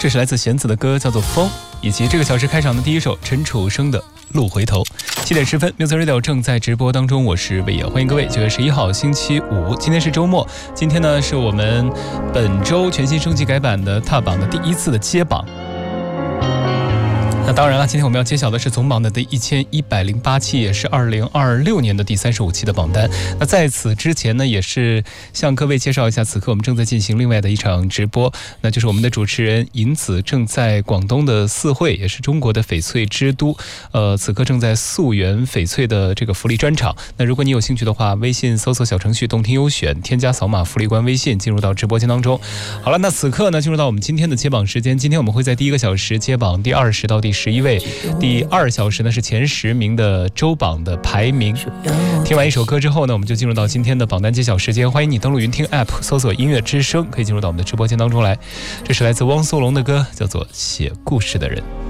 这是来自弦子的歌，叫做《风》，以及这个小时开场的第一首陈楚生的《路回头》。7点10分 ，Music Radio 正在直播当中，我是魏野，欢迎各位。9月11号星期五，今天是周末，今天呢是我们本周全新升级改版的踏榜的第一次的揭榜。那当然了，今天我们要揭晓的是总榜的第1108期，也是2026年的第35期的榜单。那在此之前呢，也是向各位介绍一下，此刻我们正在进行另外的一场直播，那就是我们的主持人尹子正在广东的四会，也是中国的翡翠之都，此刻正在溯源翡翠的这个福利专场。那如果你有兴趣的话，微信搜索小程序动听优选，添加扫码福利官微信，进入到直播间当中。好了，那此刻呢，进入到我们今天的揭榜时间。今天我们会在第一个小时揭榜第20到第11位，第2小时呢是前10名的周榜的排名。听完一首歌之后呢，我们就进入到今天的榜单揭晓时间。欢迎你登录云听 App 搜索音乐之声，可以进入到我们的直播间当中来。这是来自汪苏泷的歌，叫做《写故事的人》。